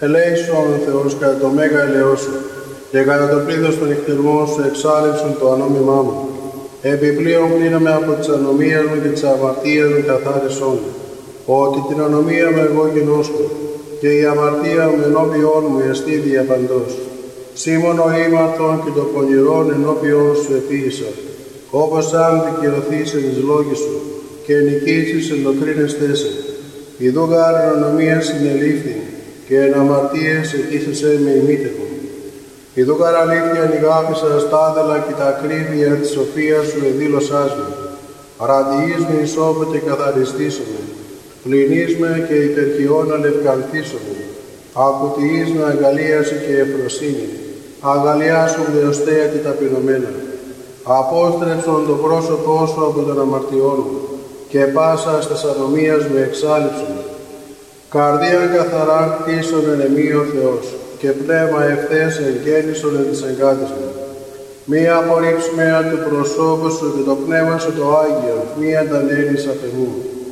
Ελέησον Θεός κατά το μέγα ελαιό σου, και κατά το πλήθος των νυχτερμών σου εξάλληψον το ανώμημά μου. Επιπλέον πλύνομαι από τις ανομίες μου και τις αμαρτίες μου καθάρισόν μου, ότι την ανομία μου εγώ γινώσκω, και η αμαρτία μου ενώπιόν μου εστί διαπαντός. Σήμων ο ήμαρτον και το πονηρόν ενώπιόν σου επίησα, όπως αν δικαιωθείς εν εις λόγοι σου, και νικήσεις εν το κρίνεστέ σε. Ιδού γάρ εν ανομία συνελήφθη, και εν αμαρτίες εκείσεσαι με ημίτευον. Ιδού γάρ αλήθεια νηγάπησα στάδελα και τα ακρίβεια της σοφίας σου εδήλωσάς με. Ραντιείς με ισόπωτε καθαριστήσομαι, πλυνείς με και υπερχιών αλευκανθήσομαι. Ακουτιείς με αγαλίαση και ευφροσύνη, αγαλιάσουν δεωστέα και ταπεινωμένα. Απόστρεψον το πρόσωπό σου από τον αμαρτιών μου, και πάσα στας ανομίας με εξάλληψον. Καρδία καθαρά κτίσον ενεμή ο Θεός, και πνεύμα ευθές εγγέννησον εν της εγκάτης μου. Μη απορρίψουμε του προσώπου σου και το πνεύμα σου το Άγιο, μη αντανέλεις απ' εμού.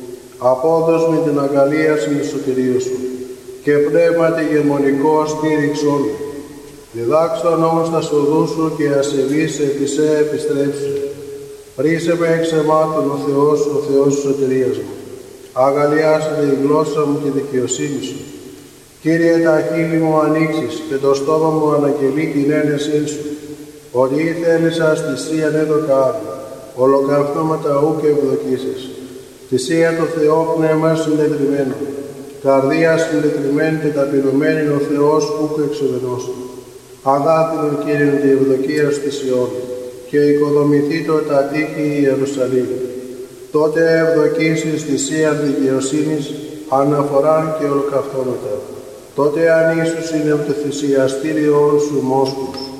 Απόδος με την αγαλίαση του σωτηρίου σου, και πνεύμα τη γεμονικό στήριξόν μου. Διδάξον όμως τα σοδού σου και ασεβείς επί σε επιστρέψου. Ρίσε με εξ αιμάτων ο Θεός της σωτηρίας μου. Αγαλιάσε η γλώσσα μου και δικαιοσύνη σου. Κύριε, τα χείλη μου ανοίξεις και το στόμα μου αναγγελεί την ένεσή σου. Ότι ήθελησας θυσίαν έδωκα άλλο, ολοκαυτώματα ου και ευδοκίσεις. Θυσία το Θεό πνεύμα συντετριμένο, καρδία συντετριμένη και ταπεινωμένη ο Θεός ούκ εξουδενώστου. Αγάπηνον Κύριον τη ευδοκία στη Σιών, και οικοδομηθήτω τα τείχη Ιερουσαλήμ. Τότε ευδοκίσεις θυσίαν δικαιοσύνης, αναφοράν και ολοκαυτώματα. Τότε αν Ιησούς είναι από το θυσιαστήριον σου μόσχους.